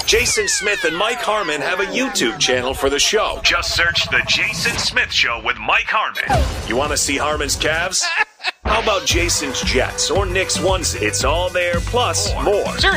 Jason Smith and Mike Harmon have a YouTube channel for the show. Just search The Jason Smith Show with Mike Harmon. You want to see Harmon's calves? How about Jason's Jets or Nick's onesie? It's all there, plus more.